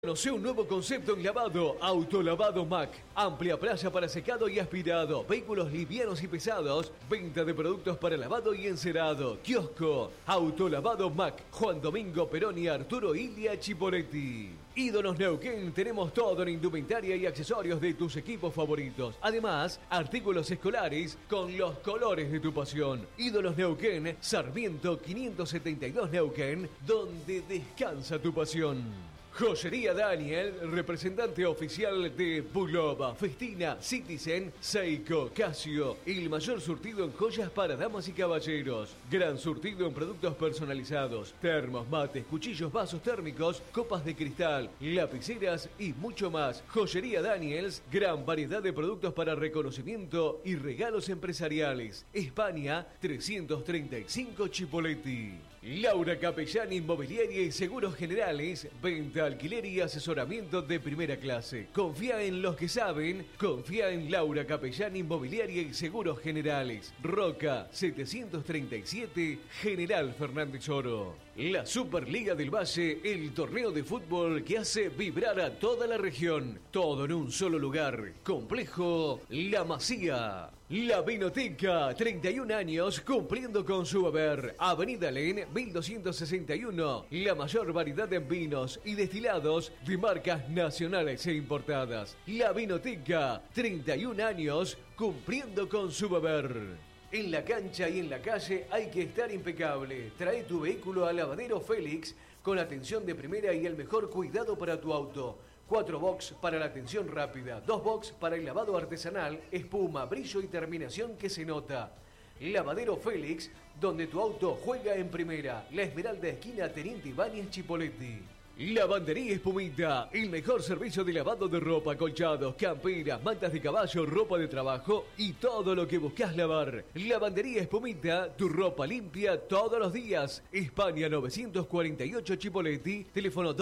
Conoce un nuevo concepto en lavado, Autolavado Mac. Amplia playa para secado y aspirado, vehículos livianos y pesados, venta de productos para lavado y encerado, kiosco, Autolavado Mac, Juan Domingo Perón y Arturo Ilia Chipoletti. Ídolos Neuquén, tenemos todo en indumentaria y accesorios de tus equipos favoritos. Además, artículos escolares con los colores de tu pasión. Ídolos Neuquén, Sarmiento 572 Neuquén, donde descansa tu pasión. Joyería Daniel, representante oficial de Bulova, Festina, Citizen, Seiko, Casio. El mayor surtido en joyas para damas y caballeros. Gran surtido en productos personalizados. Termos, mates, cuchillos, vasos térmicos, copas de cristal, lapiceras y mucho más. Joyería Daniels, gran variedad de productos para reconocimiento y regalos empresariales. España, 335 Chipoletti. Laura Capellán, Inmobiliaria y Seguros Generales, venta, alquiler y asesoramiento de primera clase. Confía en los que saben, confía en Laura Capellán, Inmobiliaria y Seguros Generales. Roca 737, General Fernández Oro. La Superliga del Valle, el torneo de fútbol que hace vibrar a toda la región. Todo en un solo lugar. Complejo La Masía. La Vinoteca, 31 años cumpliendo con su haber. Avenida Len, 1261. La mayor variedad en vinos y destilados de marcas nacionales e importadas. La Vinoteca, 31 años cumpliendo con su haber. En la cancha y en la calle hay que estar impecable. Trae tu vehículo a Lavadero Félix con atención de primera y el mejor cuidado para tu auto. 4 box para la atención rápida, 2 box para el lavado artesanal, espuma, brillo y terminación que se nota. Lavadero Félix, donde tu auto juega en primera. La Esmeralda, esquina Teniente Ibáñez, Chipoletti. Lavandería Espumita, el mejor servicio de lavado de ropa, colchados, camperas, mantas de caballo, ropa de trabajo y todo lo que buscas lavar. Lavandería Espumita, tu ropa limpia todos los días. España 948 Chipoletti, teléfono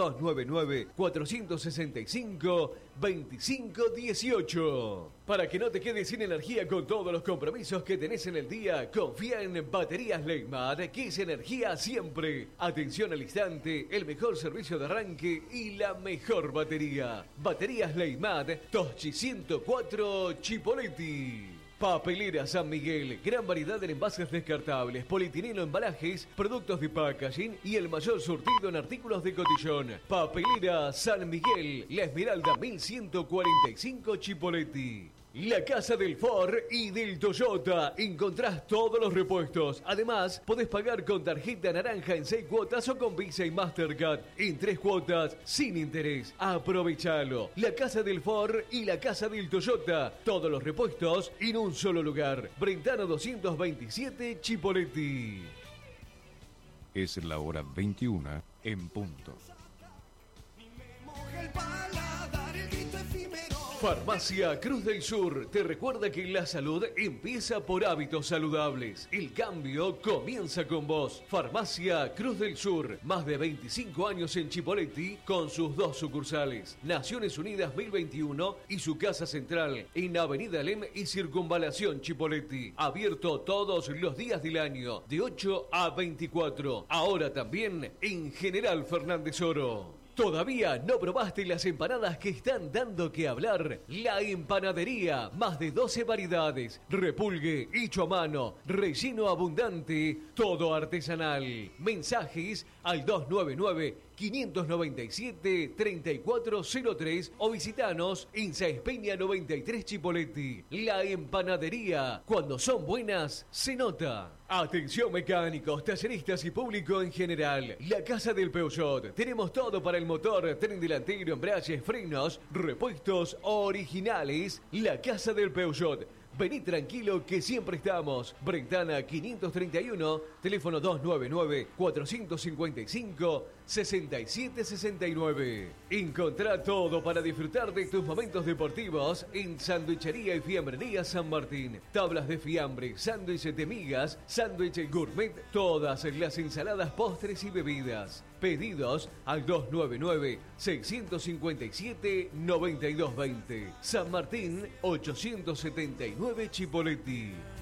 299-465-2518. Para que no te quedes sin energía con todos los compromisos que tenés en el día, confía en Baterías Leymar, que es energía siempre. Atención al instante, el mejor servicio de arranque y la mejor batería. Baterías Leymar, Toschi 104 Chipoletti. Papelera San Miguel, gran variedad en envases descartables, polietileno, embalajes, productos de packaging y el mayor surtido en artículos de cotillón. Papelera San Miguel, La Esmeralda 1145 Chipoletti. La Casa del Ford y del Toyota. Encontrás todos los repuestos. Además, podés pagar con tarjeta naranja en 6 cuotas o con Visa y Mastercard en 3 cuotas sin interés. Aprovechalo. La Casa del Ford y la Casa del Toyota. Todos los repuestos en un solo lugar. Brentano 227 Chipoletti. Es la hora 21 en punto. Farmacia Cruz del Sur te recuerda que la salud empieza por hábitos saludables. El cambio comienza con vos. Farmacia Cruz del Sur, más de 25 años en Chipoletti con sus 2 sucursales. Naciones Unidas 1021 y su casa central en Avenida Lem y Circunvalación Chipoletti. Abierto todos los días del año, de 8 a 24. Ahora también en General Fernández Oro. ¿Todavía no probaste las empanadas que están dando que hablar? La Empanadería, más de 12 variedades, repulgue, hecho a mano, relleno abundante, todo artesanal. Mensajes al 299-597-3403 o visitanos en Sáenz Peña 93 Chipoletti. La Empanadería, cuando son buenas, se nota. Atención mecánicos, talleristas y público en general. La Casa del Peugeot. Tenemos todo para el motor, tren delantero, embragues, frenos, repuestos originales. La Casa del Peugeot. Vení tranquilo que siempre estamos. Brentana 531, teléfono 299-455-6769. Encontrá todo para disfrutar de tus momentos deportivos en Sanduichería y Fiambrería San Martín. Tablas de fiambre, sándwiches de migas, sándwich gourmet, todas las ensaladas, postres y bebidas. Pedidos al 299-657-9220. San Martín 879 Chipoletti.